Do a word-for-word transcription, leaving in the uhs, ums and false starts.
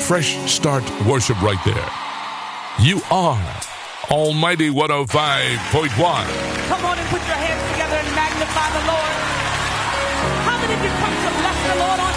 fresh start worship right there. You are Almighty one oh five point one. Come on and put your hands together and magnify the Lord. How many of you come to bless the Lord on